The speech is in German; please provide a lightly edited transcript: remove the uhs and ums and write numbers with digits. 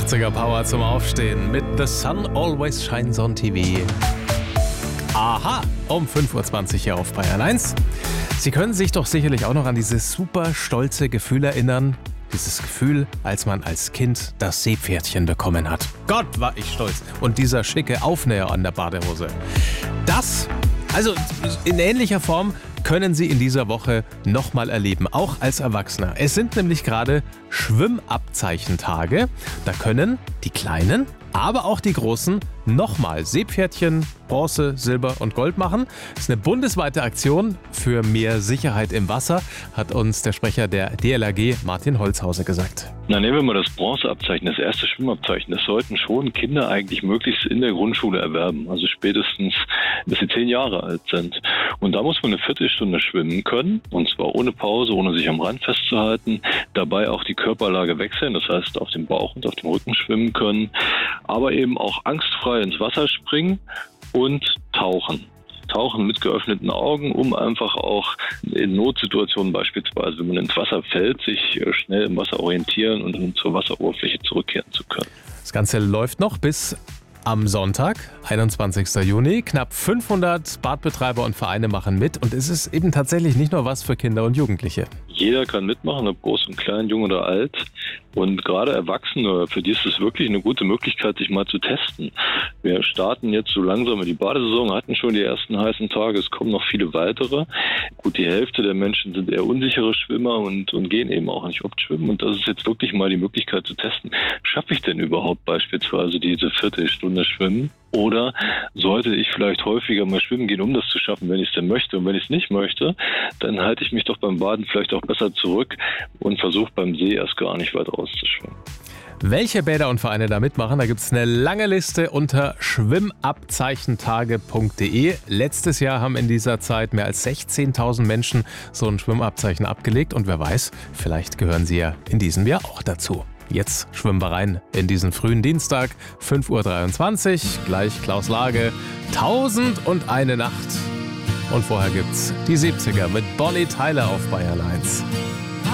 80er Power zum Aufstehen mit The Sun Always Shines on TV. Aha, um 5:20 Uhr hier auf Bayern 1. Sie können sich doch sicherlich auch noch an dieses super stolze Gefühl erinnern. Dieses Gefühl, als man als Kind das Seepferdchen bekommen hat. Gott, war ich stolz. Und dieser schicke Aufnäher an der Badehose. Das, also in ähnlicher Form, können Sie in dieser Woche nochmal erleben, auch als Erwachsener. Es sind nämlich gerade Schwimmabzeichentage. Da können die Kleinen, aber auch die Großen nochmal Seepferdchen, Bronze, Silber und Gold machen. Das ist eine bundesweite Aktion für mehr Sicherheit im Wasser, hat uns der Sprecher der DLRG, Martin Holzhauser, gesagt. Na, nehmen wir mal das Bronzeabzeichen, das erste Schwimmabzeichen. Das sollten schon Kinder eigentlich möglichst in der Grundschule erwerben, also spätestens, bis sie 10 Jahre alt sind. Und da muss man eine Viertelstunde schwimmen können, und zwar ohne Pause, ohne sich am Rand festzuhalten. Dabei auch die Körperlage wechseln, das heißt auf dem Bauch und auf dem Rücken schwimmen können, aber eben auch angstfrei ins Wasser springen und tauchen. Tauchen mit geöffneten Augen, um einfach auch in Notsituationen beispielsweise, wenn man ins Wasser fällt, sich schnell im Wasser orientieren und zur Wasseroberfläche zurückkehren zu können. Das Ganze läuft noch bis am Sonntag, 21. Juni. Knapp 500 Badbetreiber und Vereine machen mit. Und es ist eben tatsächlich nicht nur was für Kinder und Jugendliche. Jeder kann mitmachen, ob groß und klein, jung oder alt. Und gerade Erwachsene, für die ist es wirklich eine gute Möglichkeit, sich mal zu testen. Wir starten jetzt so langsam in die Badesaison, hatten schon die ersten heißen Tage, es kommen noch viele weitere. Gut, die Hälfte der Menschen sind eher unsichere Schwimmer und gehen eben auch nicht oft schwimmen. Und das ist jetzt wirklich mal die Möglichkeit zu testen. Schaffe ich denn überhaupt beispielsweise diese Viertelstunde Schwimmen? Oder sollte ich vielleicht häufiger mal schwimmen gehen, um das zu schaffen, wenn ich es denn möchte? Und wenn ich es nicht möchte, dann halte ich mich doch beim Baden vielleicht auch besser zurück und versuche beim See erst gar nicht weit rauszuschwimmen. Welche Bäder und Vereine da mitmachen, da gibt es eine lange Liste unter schwimmabzeichentage.de. Letztes Jahr haben in dieser Zeit mehr als 16.000 Menschen so ein Schwimmabzeichen abgelegt. Und wer weiß, vielleicht gehören Sie ja in diesem Jahr auch dazu. Jetzt schwimmen wir rein in diesen frühen Dienstag, 5:23 Uhr, gleich Klaus Lage, 1001 Nacht. Und vorher gibt's die 70er mit Bonnie Tyler auf Bayern 1.